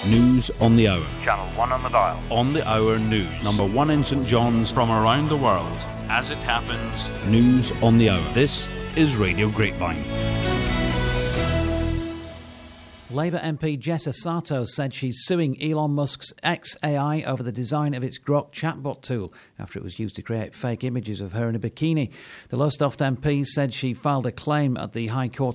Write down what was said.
News on the Hour. Channel 1 on the dial. On the Hour News. Number 1 in St John's. From around the world, as it happens. News on the Hour. This is Radio Grapevine. Labour MP Jessa Sato said she's suing Elon Musk's xAI over the design of its Grok chatbot tool after it was used to create fake images of her in a bikini. The Lowestoft MP said she filed a claim at the High Court